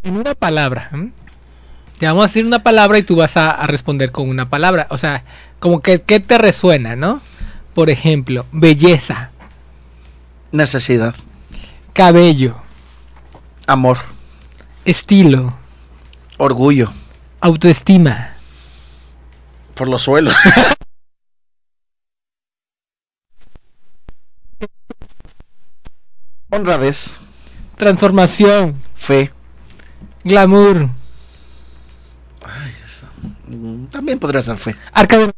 En una palabra. Te vamos a decir una palabra y tú vas a responder con una palabra. O sea, como que ¿qué te resuena, no? Por ejemplo, belleza, Necesidad. cabello, Amor. estilo, Orgullo. autoestima, Por los suelos. Honradez. transformación, Fe. glamour, También podría ser fe. arca de